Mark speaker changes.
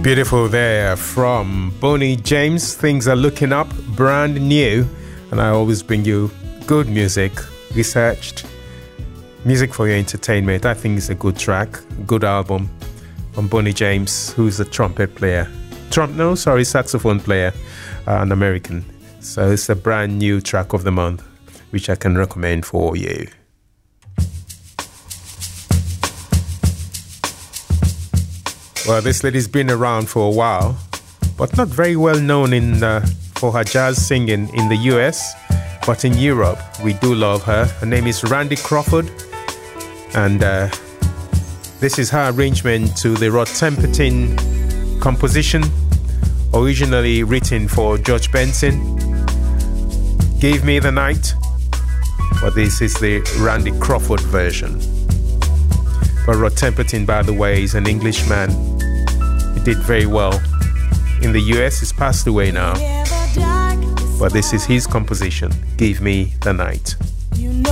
Speaker 1: Beautiful there from Bonnie James. Things are looking up, brand new, and I always bring you good music, researched music for your entertainment. I think it's a good track, good album from Bonnie James, who's a trumpet player. Saxophone player, an American. So it's a brand new track of the month, which I can recommend for you. Well, this lady's been around for a while, but not very well known for her jazz singing in the US, but in Europe, we do love her. Her name is Randy Crawford, and this is her arrangement to the Rod Temperton composition, originally written for George Benson, Give Me the Night, but this is the Randy Crawford version. But Rod Temperton, by the way, is an Englishman. He did very well in the US. He's passed away now. But this is his composition, Give Me the Night.